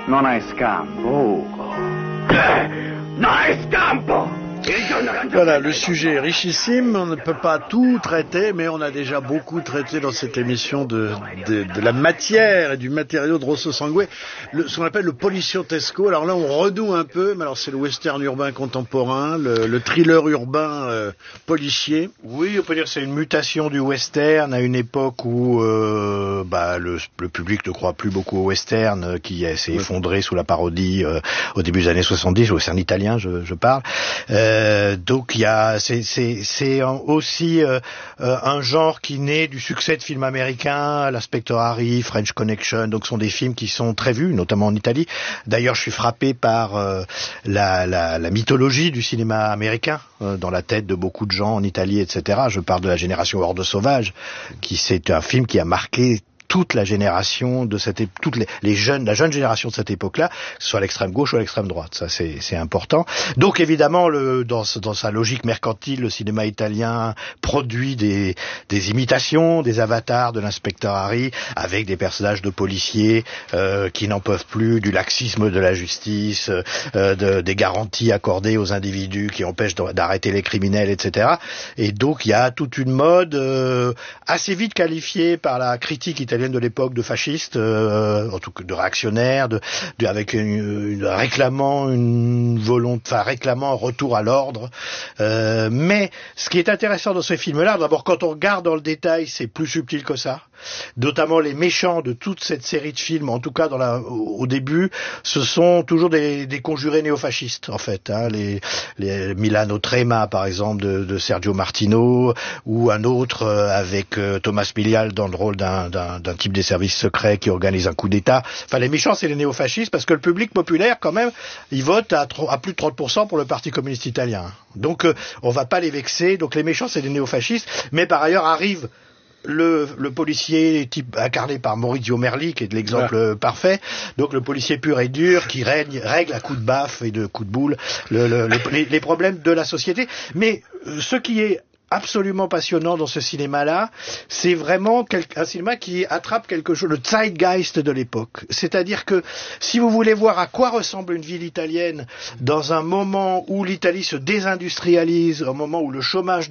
Non hai scampo, Ugo. Non hai scampo! Voilà, le sujet est richissime, on ne peut pas tout traiter, mais on a déjà beaucoup traité dans cette émission de la matière et du matériau de Rosso Sangue, ce qu'on appelle le policiotesco. Alors là, on renoue un peu, mais alors c'est le western urbain contemporain, le thriller urbain policier. Oui, on peut dire que c'est une mutation du western à une époque où le public ne croit plus beaucoup au western, qui s'est effondré sous la parodie au début des années 70, le western italien, je parle. Donc c'est aussi un genre qui naît du succès de films américains, l'Inspecteur Harry, French Connection, donc sont des films qui sont très vus, notamment en Italie. D'ailleurs, je suis frappé par la mythologie du cinéma américain dans la tête de beaucoup de gens en Italie, etc. Je parle de la génération Horde sauvage, c'est un film qui a marqué toute la génération de la jeune génération de cette époque-là, que ce soit l'extrême gauche ou l'extrême droite. Ça, c'est important. Donc, évidemment, dans sa logique mercantile, le cinéma italien produit des imitations, des avatars de l'inspecteur Harry, avec des personnages de policiers qui n'en peuvent plus, du laxisme de la justice, des garanties accordées aux individus qui empêchent d'arrêter les criminels, etc. Et donc, il y a toute une mode assez vite qualifiée par la critique italienne de l'époque de fascistes, en tout cas de réactionnaires, avec réclamant un retour à l'ordre. Mais ce qui est intéressant dans ces films-là, d'abord quand on regarde dans le détail, c'est plus subtil que ça. Notamment les méchants de toute cette série de films, en tout cas au début, ce sont toujours des conjurés néofascistes en fait. Hein, les Milano Trema par exemple de Sergio Martino, ou un autre avec Thomas Milial dans le rôle d'un type des services secrets qui organise un coup d'État. Enfin, les méchants, c'est les néofascistes, parce que le public populaire, quand même, il vote à plus de 30% pour le Parti communiste italien. Donc, on va pas les vexer. Donc, les méchants, c'est les néofascistes. Mais par ailleurs, arrive le policier type incarné par Maurizio Merli, qui est de l'exemple parfait. Donc, le policier pur et dur qui règle à coups de baffe et de coups de boule les problèmes de la société. Mais ce qui est absolument passionnant dans ce cinéma-là, c'est vraiment un cinéma qui attrape quelque chose, le zeitgeist de l'époque. C'est-à-dire que si vous voulez voir à quoi ressemble une ville italienne dans un moment où l'Italie se désindustrialise, un moment où le chômage